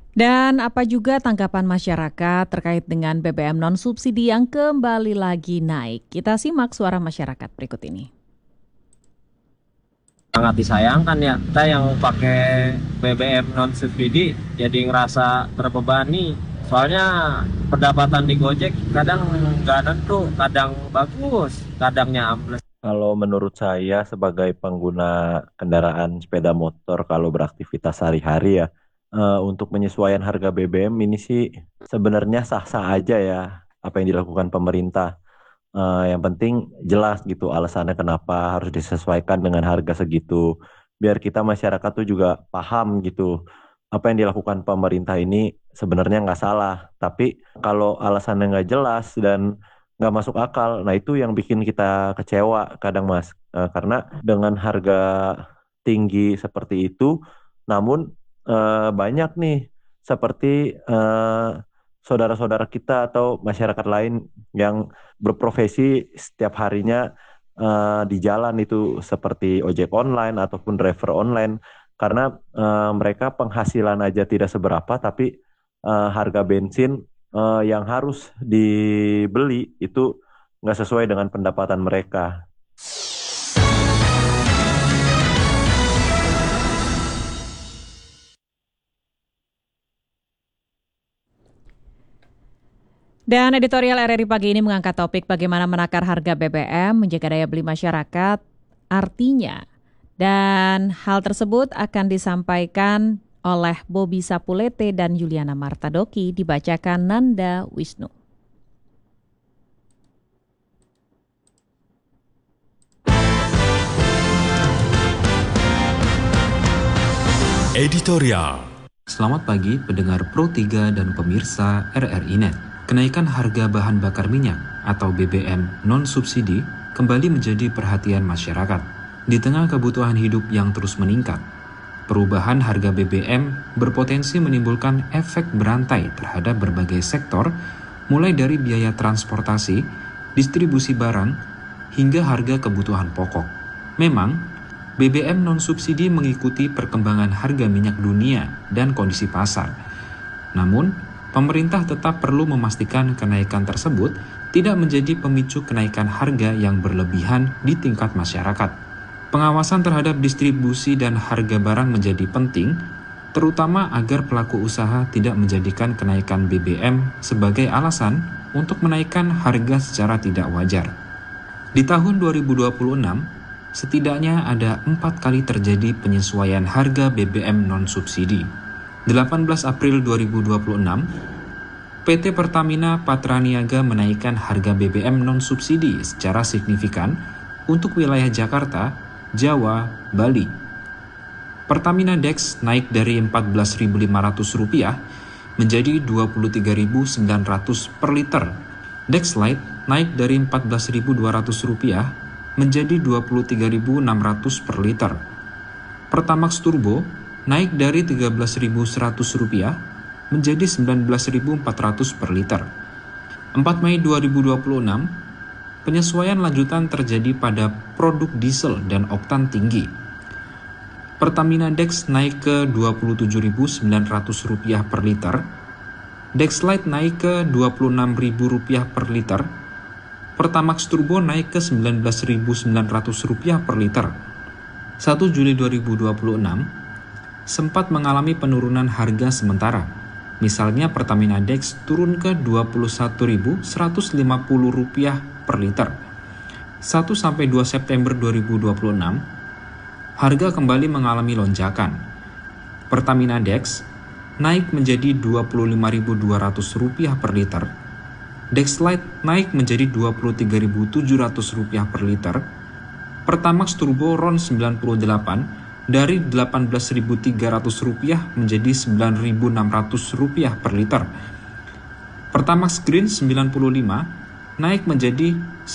Dan apa juga tanggapan masyarakat terkait dengan BBM non-subsidi yang kembali lagi naik? Kita simak suara masyarakat berikut ini. Sangat disayangkan ya, kita yang pakai BBM non subsidi jadi ngerasa terbebani. Soalnya pendapatan di Gojek kadang nggak nentu, kadang bagus, kadangnya ambles. Kalau menurut saya sebagai pengguna kendaraan sepeda motor kalau beraktivitas sehari-hari ya, untuk penyesuaian harga BBM ini sih sebenarnya sah-sah aja ya apa yang dilakukan pemerintah. Yang penting jelas gitu alasannya kenapa harus disesuaikan dengan harga segitu. Biar kita masyarakat tuh juga paham gitu. Apa yang dilakukan pemerintah ini sebenarnya nggak salah. Tapi kalau alasannya nggak jelas dan nggak masuk akal, nah itu yang bikin kita kecewa kadang Mas. Karena dengan harga tinggi seperti itu, namun banyak nih seperti saudara-saudara kita atau masyarakat lain yang berprofesi setiap harinya di jalan itu seperti ojek online ataupun driver online karena mereka penghasilan aja tidak seberapa tapi harga bensin yang harus dibeli itu nggak sesuai dengan pendapatan mereka. Dan editorial RRI pagi ini mengangkat topik bagaimana menakar harga BBM, menjaga daya beli masyarakat, artinya. Dan hal tersebut akan disampaikan oleh Bobby Sapulete dan Yuliana Martadoki, dibacakan Nanda Wisnu. Editorial. Selamat pagi pendengar Pro 3 dan pemirsa RRI Net. Kenaikan harga bahan bakar minyak atau BBM non-subsidi kembali menjadi perhatian masyarakat. Di tengah kebutuhan hidup yang terus meningkat, perubahan harga BBM berpotensi menimbulkan efek berantai terhadap berbagai sektor, mulai dari biaya transportasi, distribusi barang, hingga harga kebutuhan pokok. Memang, BBM non-subsidi mengikuti perkembangan harga minyak dunia dan kondisi pasar. Namun, pemerintah tetap perlu memastikan kenaikan tersebut tidak menjadi pemicu kenaikan harga yang berlebihan di tingkat masyarakat. Pengawasan terhadap distribusi dan harga barang menjadi penting, terutama agar pelaku usaha tidak menjadikan kenaikan BBM sebagai alasan untuk menaikkan harga secara tidak wajar. Di tahun 2026, setidaknya ada 4 kali terjadi penyesuaian harga BBM non-subsidi. 18 April 2026, PT Pertamina Patraniaga menaikkan harga BBM non-subsidi secara signifikan untuk wilayah Jakarta, Jawa, Bali. Pertamina Dex naik dari Rp14.500 menjadi Rp23.900 per liter. Dex Lite naik dari Rp14.200 menjadi Rp23.600 per liter. Pertamax Turbo naik dari Rp13.100 menjadi Rp19.400 per liter. 4 Mei 2026, penyesuaian lanjutan terjadi pada produk diesel dan oktan tinggi. Pertamina Dex naik ke Rp27.900 per liter. Dex Lite naik ke Rp26.000 per liter. Pertamax Turbo naik ke Rp19.900 per liter. 1 Juli 2026 sempat mengalami penurunan harga sementara. Misalnya Pertamina Dex turun ke Rp21.150 per liter. 1 sampai 2 September 2026, harga kembali mengalami lonjakan. Pertamina Dex naik menjadi Rp25.200 per liter. Dex Lite naik menjadi Rp23.700 per liter. Pertamax Turbo RON 98 dari Rp18.300 menjadi Rp9.600 per liter. Pertamax Green 95 naik menjadi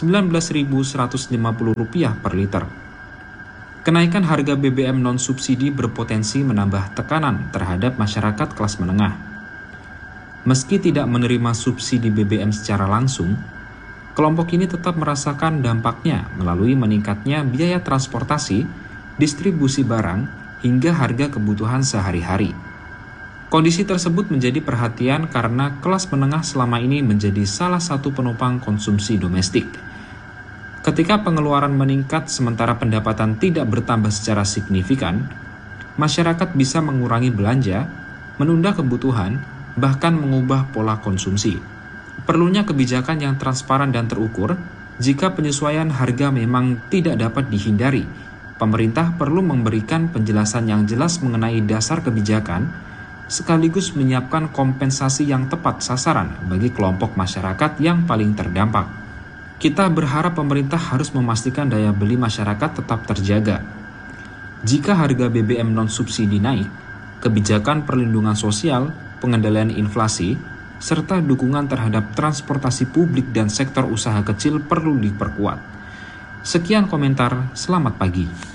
Rp19.150 per liter. Kenaikan harga BBM non-subsidi berpotensi menambah tekanan terhadap masyarakat kelas menengah. Meski tidak menerima subsidi BBM secara langsung, kelompok ini tetap merasakan dampaknya melalui meningkatnya biaya transportasi, distribusi barang, hingga harga kebutuhan sehari-hari. Kondisi tersebut menjadi perhatian karena kelas menengah selama ini menjadi salah satu penopang konsumsi domestik. Ketika pengeluaran meningkat sementara pendapatan tidak bertambah secara signifikan, masyarakat bisa mengurangi belanja, menunda kebutuhan, bahkan mengubah pola konsumsi. Perlunya kebijakan yang transparan dan terukur. Jika penyesuaian harga memang tidak dapat dihindari, pemerintah perlu memberikan penjelasan yang jelas mengenai dasar kebijakan, sekaligus menyiapkan kompensasi yang tepat sasaran bagi kelompok masyarakat yang paling terdampak. Kita berharap pemerintah harus memastikan daya beli masyarakat tetap terjaga. Jika harga BBM non-subsidi naik, kebijakan perlindungan sosial, pengendalian inflasi, serta dukungan terhadap transportasi publik dan sektor usaha kecil perlu diperkuat. Sekian komentar, selamat pagi.